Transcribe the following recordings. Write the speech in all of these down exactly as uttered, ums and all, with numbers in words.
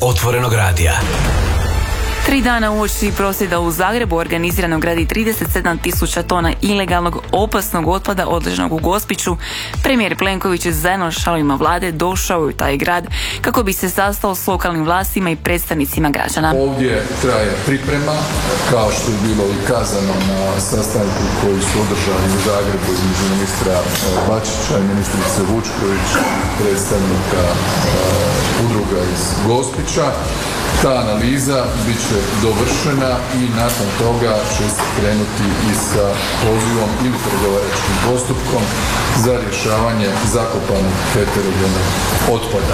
Otvorenog radija. Tri dana uoči prosvjeda u Zagrebu organiziranog radi trideset sedam tisuća tona ilegalnog opasnog otpada odloženog u Gospiću, premijer Plenković zajedno s članovima vlade došao u taj grad kako bi se sastao s lokalnim vlastima i predstavnicima građana. Ovdje traje priprema, kao što je bilo i kazano na sastanku koji su održani u Zagrebu između ministra Bačića i ministrice Vučković, predstavnika uh, udruga iz Gospića. Ta analiza bit će dovršena i nakon toga će se krenuti i sa pozivom ili pregovaračkim postupkom za rješavanje zakopanog heterogenog otpada.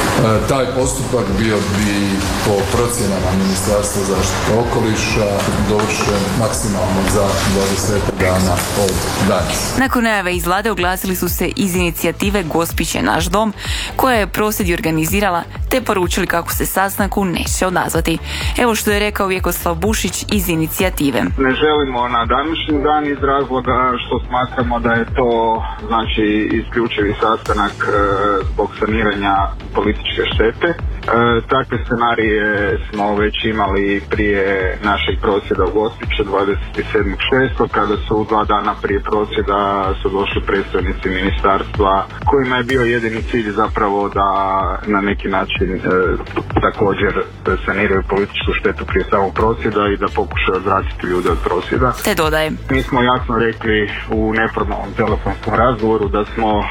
E, taj postupak bio bi po procjenama Ministarstva zaštite okoliša dovršen maksimalno za dvadeset dana od danas. Nakon najave iz vlade oglasili su se iz inicijative Gospić je naš dom, koja je prosvjed organizirala, te poručili kako se sastanku neće odazvati. Evo što je rekao Vjekoslav Bušić iz inicijative. Ne želimo na današnji dan iz razloga što smatramo da je to znači isključivi sastanak e, zbog saniranja političke štete. E, takve scenarije smo već imali prije našeg prosvjeda u Gospiću dvadeset sedmog šestog kada su dva dana prije prosvjeda su došli predstavnici ministarstva kojima je bio jedini cilj zapravo da na neki način e, također saniraju političku štetu prije samog prosvjeda i da pokušaju odvratiti ljude od prosvjeda. Te dodaje. Mi smo jasno rekli u neformalnom telefonskom razgovoru da smo uh,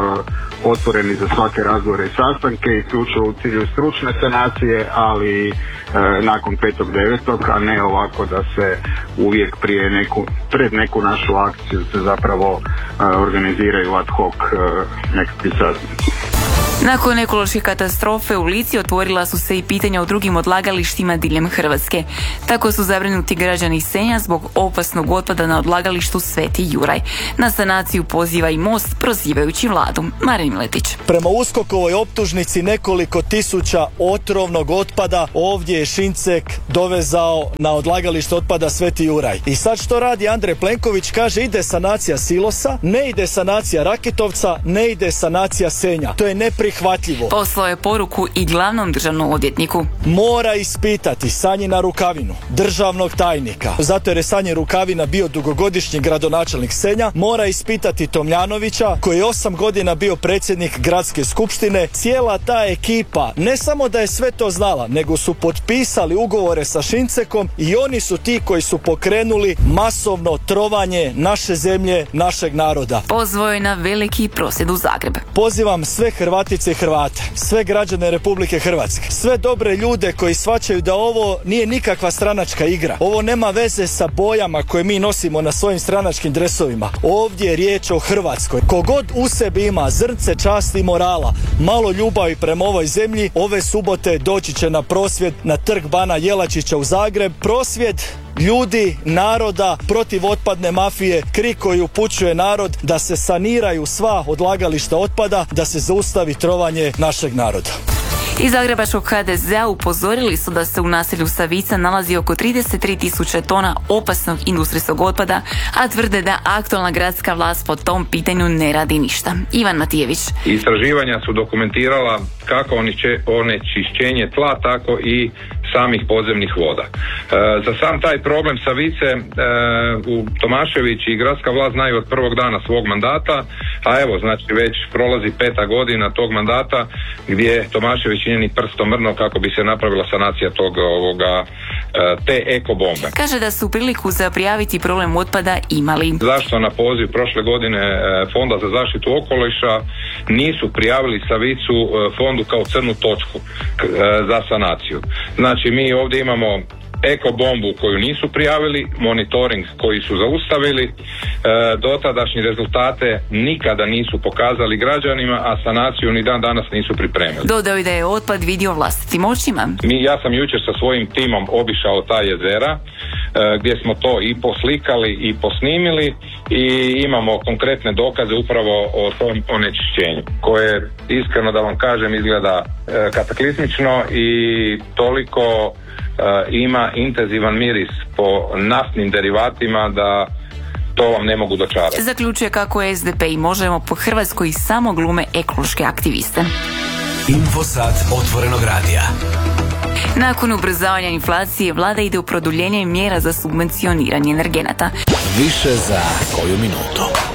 otvoreni za svake razgovore i sastanke, isključivo u cilju stručne sanacije, ali uh, nakon petog devetog, a ne ovako da se uvijek prije neku, pred neku našu akciju se zapravo uh, organiziraju ad hoc uh, nekakvi sastanci. Nakon ekološke katastrofe u Lici otvorila su se i pitanja o drugim odlagalištima diljem Hrvatske. Tako su zabrinuti građani Senja zbog opasnog otpada na odlagalištu Sveti Juraj. Na sanaciju poziva i Most, prozivajući vladu. Marin Miletić. Prema USKOK-ovoj optužnici nekoliko tisuća otrovnog otpada ovdje je Šincek dovezao na odlagalište otpada Sveti Juraj. I sad što radi Andrej Plenković? Kaže ide sanacija silosa, ne ide sanacija Rakitovca, ne ide sanacija Senja. To je neprihvatljivo. Prihvatljivo. Poslao je poruku i glavnom državnom odvjetniku. Mora ispitati Sanjina Rukavinu, državnog tajnika, zato jer je Sanjin Rukavina bio dugogodišnji gradonačelnik Senja. Mora ispitati Tomljanovića, koji je osam godina bio predsjednik gradske skupštine. Cijela ta ekipa ne samo da je sve to znala, nego su potpisali ugovore sa Šincekom i oni su ti koji su pokrenuli masovno trovanje naše zemlje, našeg naroda. Pozvao je na veliki prosvjed u Zagreb. Pozivam sve Hrvatice i Hrvate, sve građane Republike Hrvatske, sve dobre ljude koji shvaćaju da ovo nije nikakva stranačka igra. Ovo nema veze sa bojama koje mi nosimo na svojim stranačkim dresovima. Ovdje je riječ o Hrvatskoj. Kogod u sebi ima zrnce časti i morala, malo ljubavi prema ovoj zemlji, ove subote doći će na prosvjed na Trg bana Jelačića u Zagreb. Prosvjed ljudi, naroda protiv otpadne mafije, krik koji upućuje narod da se saniraju sva odlagališta otpada, da se zaustavi trovanje našeg naroda. Iz zagrebačkog ha de zea upozorili su da se u naselju Savica nalazi oko trideset tri tisuće tona opasnog industrijskog otpada, a tvrde da aktualna gradska vlast po tom pitanju ne radi ništa. Ivan Matijević. Istraživanja su dokumentirala kako onečišćenje tla, tako i samih podzemnih voda. E, za sam taj problem Savice e, u Tomašević i gradska vlast znaju od prvog dana svog mandata, a evo znači već prolazi peta godina tog mandata gdje Tomašević nije ni prstom mrnuo kako bi se napravila sanacija tog ovoga e, te eko bombe. Kaže da su priliku za prijaviti problem otpada imali. Zašto na poziv prošle godine e, Fonda za zaštitu okoliša nisu prijavili Savicu e, fondu kao crnu točku e, za sanaciju. Znači mi ovdje imamo eko bombu koju nisu prijavili, monitoring koji su zaustavili, e, dotadašnji rezultate nikada nisu pokazali građanima, a sanaciju ni dan danas nisu pripremili. Dodao je da je otpad vidio vlastitim očima. Mi, ja sam jučer sa svojim timom obišao ta jezera, e, gdje smo to i poslikali i posnimili i imamo konkretne dokaze upravo o tom onečišćenju, koje iskreno da vam kažem izgleda e, kataklizmično i toliko Uh, ima intenzivan miris po naftnim derivatima da to vam ne mogu dočarati. Zaključuje kako es de pe i Možemo po Hrvatskoj samo glume ekološke aktiviste. Infosat Otvorenog radija. Nakon ubrzavanja inflacije, vlada ide u produljenje mjera za subvencioniranje energenata. Više za koju minutu.